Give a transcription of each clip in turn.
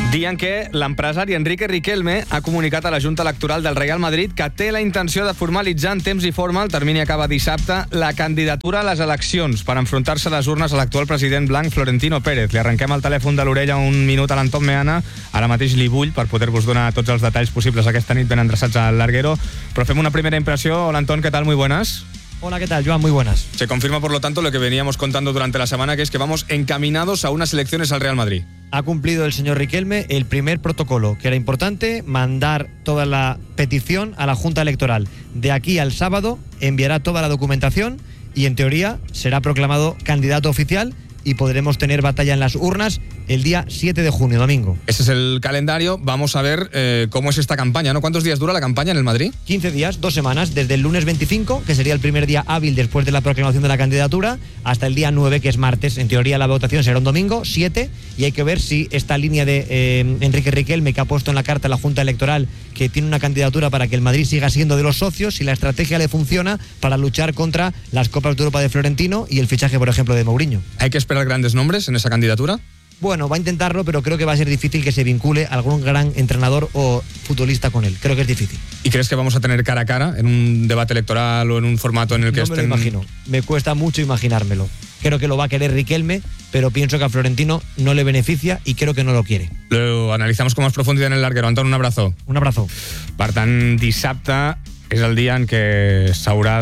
Dia en què l'empresari Enrique Riquelme ha comunicat a la Junta Electoral del Real Madrid que té la intenció de formalitzar en temps i forma, el termini acaba dissabte, la candidatura a les eleccions per enfrontar-se a les urnes a l'actual president blanc Florentino Pérez. Li arrenquem el telèfon de l'orella un minut a l'Anton Meana, ara mateix li vull per poder-vos donar tots els detalls possibles aquesta nit ben endreçats al Larguero, però fem una primera impressió. Hola Anton, ¿qué tal? Muy buenas. Hola, ¿qué tal, Joan? Muy buenas. Se confirma, por lo tanto, lo que veníamos contando durante la semana, que es que vamos encaminados a unas elecciones al Real Madrid. Ha cumplido el señor Riquelme el primer protocolo, que era importante, mandar toda la petición a la Junta Electoral. De aquí al sábado enviará toda la documentación y, en teoría, será proclamado candidato oficial y podremos tener batalla en las urnas el día 7 de junio, domingo. Ese es el calendario. Vamos a ver cómo es esta campaña, ¿no? ¿Cuántos días dura la campaña en el Madrid? 15 días, 2 semanas, desde el lunes 25, que sería el primer día hábil después de la proclamación de la candidatura, hasta el día 9, que es martes. En teoría la votación será un domingo, 7, y hay que ver si esta línea de Enrique Riquelme, que ha puesto en la carta a la Junta Electoral, que tiene una candidatura para que el Madrid siga siendo de los socios, si la estrategia le funciona para luchar contra las Copas de Europa de Florentino y el fichaje, por ejemplo, de Mourinho. ¿Hay que esperar grandes nombres en esa candidatura? Bueno, va a intentarlo, pero creo que va a ser difícil que se vincule algún gran entrenador o futbolista con él. Creo que es difícil. ¿Y crees que vamos a tener cara a cara en un debate electoral o en un formato en el que No me lo imagino. Me cuesta mucho imaginármelo. Creo que lo va a querer Riquelme, pero pienso que a Florentino no le beneficia y creo que no lo quiere. Lo analizamos con más profundidad en el Larguero. Anton, un abrazo. Un abrazo. Per tant, dissabte és el dia en què s'haurà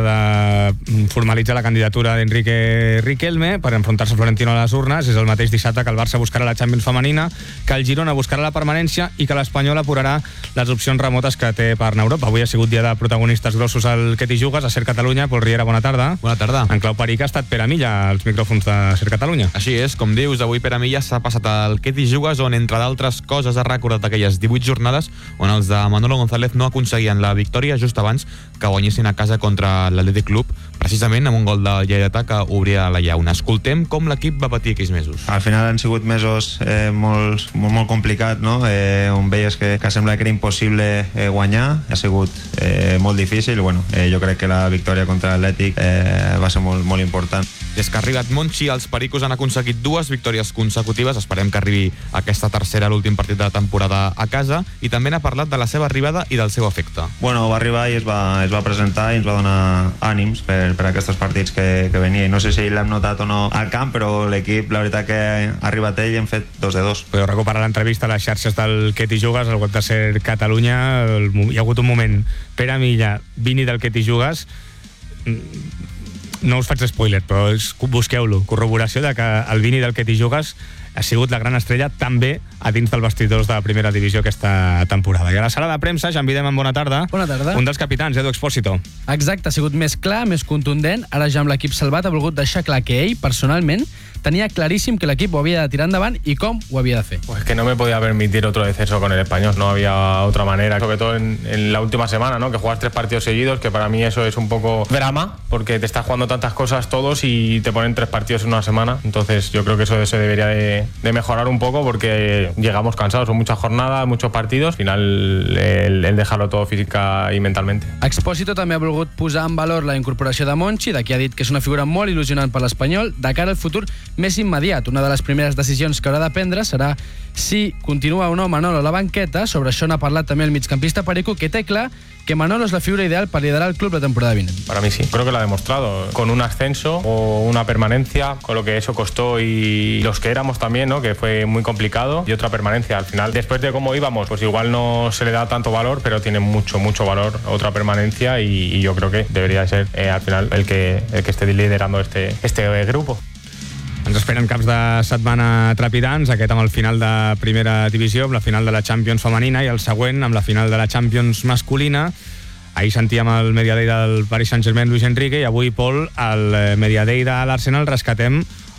de formalitzar la candidatura d'Enrique Riquelme per enfrontar-se a Florentino a les urnes. És el mateix dissabte que el Barça buscarà la Champions femenina, que el Girona buscarà la permanència i que l'Espanyol apurarà les opcions remotes que té per anar a Europa. Avui ha sigut dia de protagonistes grossos al Què t'hi jugues, a Ser Catalunya. Pol Riera, bona tarda. Bona tarda. En clau perica ha estat Pere Milla als micròfons de Ser Catalunya. Així és, com dius, avui Pere Milla s'ha passat al Què t'hi jugues, on, entre d'altres coses, ha recordat aquelles 18 jornades on els de Manolo González no aconseguien la victòria just abans que guanyessin a casa contra l'Athletic Club, precisament amb un gol de Lleidatà que obria la llauna. Escoltem com l'equip va patir aquells mesos. Al final han sigut mesos molt complicats, no? On veies que sembla que era impossible guanyar. Ha sigut molt difícil. Bueno, jo crec que la victòria contra l'Atlètic va ser molt important. Des que ha arribat Monchi, els pericos han aconseguit 2 victòries consecutives. Esperem que arribi aquesta tercera, l'últim partit de la temporada a casa, i també n'ha parlat de la seva arribada i del seu efecte. Bueno, va arribar i es va presentar i ens va donar ànims per aquests partits que venia. No sé si l'hem notat o no al camp, però l'equip, la veritat que ha arribat ell i hem fet 2 de 2. Podeu recuperar l'entrevista a les xarxes del Què t'hi jugues, al web de Ser Catalunya. Hi ha hagut un moment, Pere Milla, Vini del Què t'hi jugues. No us faig spoiler, però busqueu-lo. Corroboració de que el Vini del Què t'hi jugues ha sigut la gran estrella també a dins dels vestidors de la primera divisió aquesta temporada. I a la sala de premsa, Jean Videman, bona tarda. Bona tarda. Un dels capitans, Edu Expósito. Exacte, ha sigut més clar, més contundent. Ara ja amb l'equip salvat ha volgut deixar clar que ell, personalment, tenia claríssim que l'equip ho havia de tirar endavant i com ho havia de fer. Pues que no me podía permitir otro descenso con el Español, no había otra manera. Sobre todo en la última semana, ¿no? Que juegas 3 partidos seguidos, que para mí eso es un poco drama, porque te estás jugando tantas cosas todos y te ponen 3 partidos en una semana. Entonces yo creo que eso se debería de mejorar un poco, porque llegamos cansados, son muchas jornadas, muchos partidos. Al final el dejarlo todo física y mentalmente. Expósito també ha volgut posar en valor la incorporació de Monchi, de qui ha dit que és una figura molt il·lusionant per l'Espanyol de cara al futur més immediat. Una de les primeres decisions que haurà de prendre serà si continua o no Manolo a la banqueta. Sobre això n'ha parlat també el migcampista Perico, que té clar que Manolo es la figura ideal para liderar el club la temporada vinent. Para mí sí, creo que lo ha demostrado, con un ascenso o una permanencia, con lo que eso costó y los que éramos también, ¿no? Que fue muy complicado, y otra permanencia. Al final, después de cómo íbamos, pues igual no se le da tanto valor, pero tiene mucho valor otra permanencia, y yo creo que debería ser al final el que esté liderando este grupo. Ens esperen caps de setmana trepidants, aquest amb el final de primera divisió, amb la final de la Champions femenina, i el següent amb la final de la Champions masculina. Ahir sentíem el Mediadei del Paris Saint-Germain, Luis Enrique, i avui, Pol, al Mediadei de l'Arsenal rescatem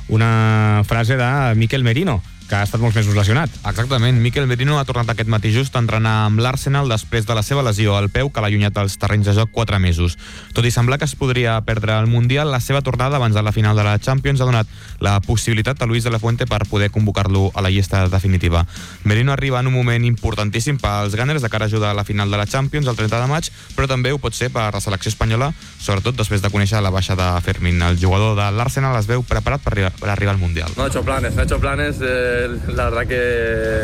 una frase de Mikel Merino, que ha estat molts mesos lesionat. Exactament, Mikel Merino ha tornat aquest matí just a entrenar amb l'Arsenal després de la seva lesió al peu, que l'ha allunyat dels terrenys de joc 4 mesos. Tot i semblar que es podria perdre el Mundial, la seva tornada abans de la final de la Champions ha donat la possibilitat a Luis de la Fuente per poder convocar-lo a la llista definitiva. Merino arriba en un moment importantíssim pels Gunners de cara a ajudar a la final de la Champions el 30 de maig, però també ho pot ser per la selecció espanyola, sobretot després de conèixer la baixa de Fermín. El jugador de l'Arsenal es veu preparat per arribar al Mundial. No he hecho planes. La verdad que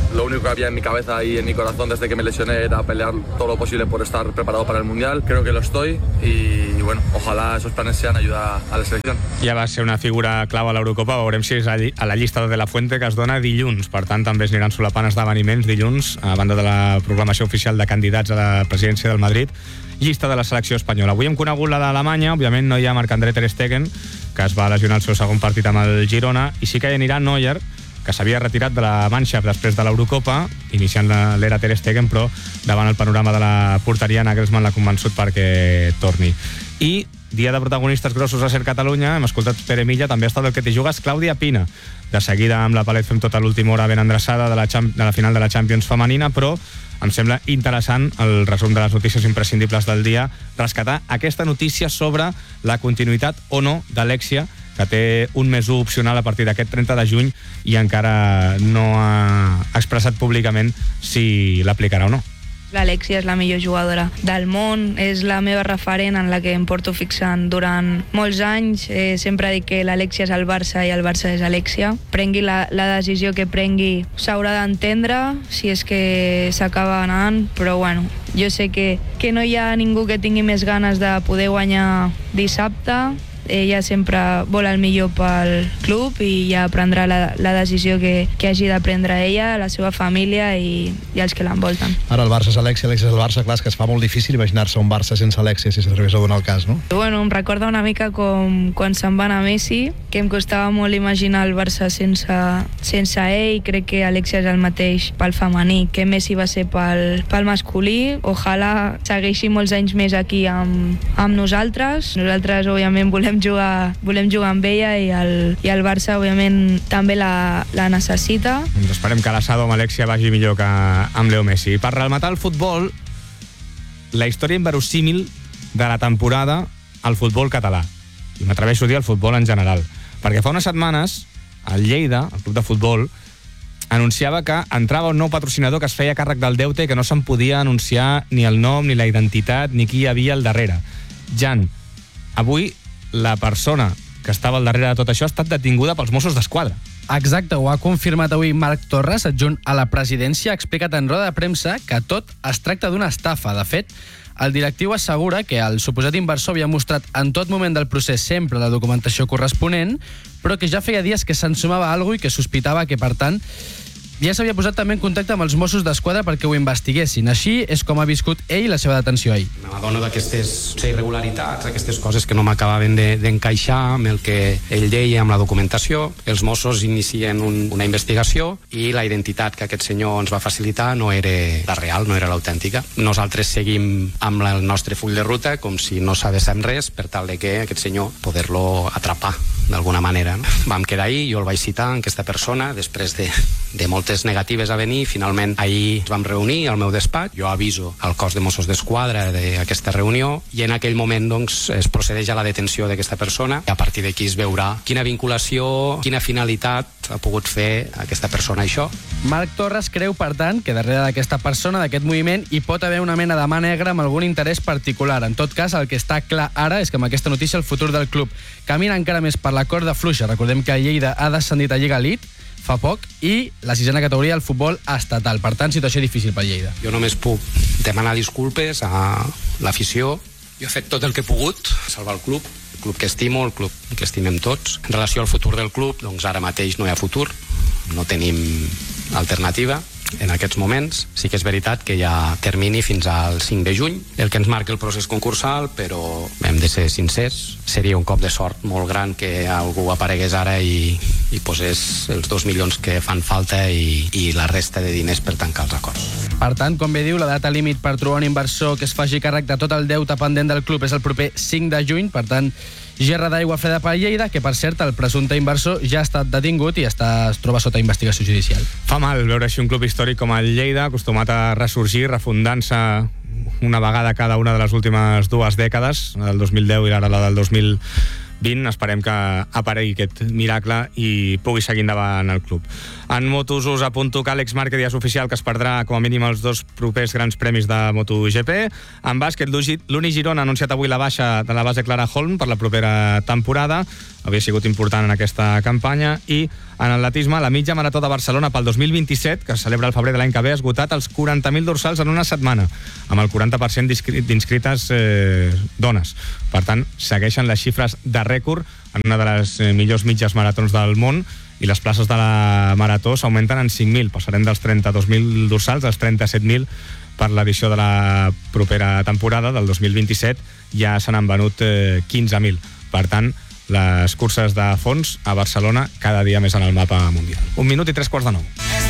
lo único que había en mi cabeza y en mi corazón desde que me lesioné era pelear todo lo posible por estar preparado para el Mundial. Creo que lo estoy y bueno, ojalá esos planes sean ayuda a la selección. Ja va ser una figura clau a l'Eurocopa, veurem si és a la llista de la Fuente que es dona dilluns, per tant també es aniran solapant esdeveniments dilluns, a banda de la proclamació oficial de candidats a la presidència del Madrid, llista de la selecció espanyola. Avui hem conegut la d'Alemanya, òbviament no hi ha Marc-André Ter Stegen, que es va lesionar el seu segon partit amb el Girona, i sí que hi anirà Neuer, que s'havia retirat de la Mannschaft després de l'Eurocopa, iniciant l'era Ter Stegen, però davant el panorama de la porteria Nagelsmann l'ha convençut perquè torni. I dia de protagonistes grossos a Ser Catalunya, hem escoltat Pere Milla, també ha estat el que t'hi jugues Clàudia Pina. De seguida amb la Palet fem tota l'última hora ben endreçada de la final de la Champions femenina, però em sembla interessant el resum de les notícies imprescindibles del dia, rescatar aquesta notícia sobre la continuïtat o no d'Alexia, que té un mes 1 opcional a partir d'aquest 30 de juny i encara no ha expressat públicament si l'aplicarà o no. L'Alexia és la millor jugadora del món, és la meva referent en la que em porto fixant durant molts anys. Sempre dic que l'Alexia és el Barça i el Barça és Alexia. Prengui la decisió que prengui, s'haurà d'entendre si és que s'acaba anant, però bueno, jo sé que no hi ha ningú que tingui més ganes de poder guanyar dissabte. Ella sempre vol el millor pel club i ja prendrà la decisió que hagi de prendre ella, la seva família i els que l'envolten. Ara el Barça és Alexia, Alexia és el Barça, clar, és que es fa molt difícil imaginar-se un Barça sense Alexia si s'arribés a donar el cas, no? Bueno, em recorda una mica com quan se'n va anar Messi, que em costava molt imaginar el Barça sense ell. Crec que Alexia és el mateix pel femení que Messi va ser pel masculí. Ojalà segueixi molts anys més aquí amb nosaltres. Nosaltres, òbviament, volem jugar amb ella i el Barça, òbviament, també la necessita. Doncs esperem que l'assado amb Alexia vagi millor que amb Leo Messi. Per rematar el futbol, la història inverosímil de la temporada al futbol català. I m'atreveixo a dir al futbol en general. Perquè fa unes setmanes, el Lleida, el club de futbol, anunciava que entrava un nou patrocinador que es feia càrrec del deute i que no se'n podia anunciar ni el nom, ni la identitat, ni qui hi havia al darrere. Jan, avui la persona que estava al darrere de tot això ha estat detinguda pels Mossos d'Esquadra. Exacte, ho ha confirmat avui Marc Torres, adjunt a la presidència, ha explicat en roda de premsa que tot es tracta d'una estafa. De fet, el directiu assegura que el suposat inversor havia mostrat en tot moment del procés sempre la documentació corresponent, però que ja feia dies que s'ensumava alguna cosa i que sospitava que, per tant, ja s'havia posat també en contacte amb els Mossos d'Esquadra perquè ho investiguessin. Així és com ha viscut ell la seva detenció ahir. M'adono d'aquestes irregularitats, aquestes coses que no m'acabaven d'encaixar amb el que ell deia amb la documentació. Els Mossos inicien una investigació i la identitat que aquest senyor ens va facilitar no era la real, no era l'autèntica. Nosaltres seguim amb el nostre full de ruta com si no sabéssim res per tal de que aquest senyor poder-lo atrapar d'alguna manera. Vam quedar ahir, jo el vaig citar, aquesta persona, després de moltes negatives a venir. Finalment, ahir ens vam reunir al meu despatx. Jo aviso al cos de Mossos d'Esquadra d'aquesta reunió i en aquell moment doncs, es procedeix a la detenció d'aquesta persona i a partir d'aquí es veurà quina vinculació, quina finalitat ha pogut fer aquesta persona això. Marc Torres creu, per tant, que darrere d'aquesta persona, d'aquest moviment, hi pot haver una mena de mà negra amb algun interès particular. En tot cas, el que està clar ara és que amb aquesta notícia el futur del club camina encara més per la corda fluixa. Recordem que Lleida ha descendit a Lliga Elite fa poc i la sisena categoria del futbol estatal. Per tant, situació difícil per Lleida. Jo només puc demanar disculpes a l'afició. Jo he fet tot el que he pogut a salvar el club que estimo, el club que estimem tots. En relació al futur del club, doncs ara mateix no hi ha futur, no tenim alternativa. En aquests moments sí que és veritat que hi ha termini fins al 5 de juny, el que ens marca el procés concursal, però hem de ser sincers, seria un cop de sort molt gran que algú aparegués ara i posés els 2 milions que fan falta i la resta de diners per tancar els acords. Per tant, com bé diu, la data límit per trobar un inversor que es faci càrrec de tot el deute pendent del club és el proper 5 de juny, per tant, gerra d'aigua freda per Lleida, que per cert el presumpte inversor ja ha estat detingut i es troba sota investigació judicial. Fa mal veure així un club històric com el Lleida, acostumat a ressorgir, refundant-se una vegada cada una de les últimes 2 dècades, la del 2010 i ara la del 2020. Esperem que aparegui aquest miracle i pugui seguir endavant el club. En motos us apunto que Àlex Márquez ja és oficial que es perdrà com a mínim els 2 propers grans premis de MotoGP. En bàsquet, l'Uni Girona ha anunciat avui la baixa de la base Clara Holm per la propera temporada. Havia sigut important en aquesta campanya. I En atletisme, la mitja marató de Barcelona pel 2027, que es celebra el febrer de l'any que ve, ha esgotat els 40.000 dorsals en una setmana, amb el 40% d'inscrites dones. Per tant, segueixen les xifres de rècord en una de les millors mitges maratons del món, i les places de la marató s'augmenten en 5.000. Passarem dels 32.000 dorsals als 37.000 per l'edició de la propera temporada, del 2027, ja se n'han venut 15.000. Per tant, les curses de fons a Barcelona cada dia més en el mapa mundial. 1 minut i 3 quarts de 9.